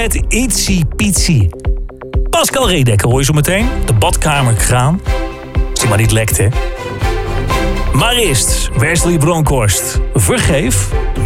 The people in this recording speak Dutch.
Het Itsy Pitsy. Pascal Redeker hoor je zo meteen. De badkamerkraan. Als die maar niet lekt, hè. Maar eerst, Wesley Bronkhorst. Vergeef.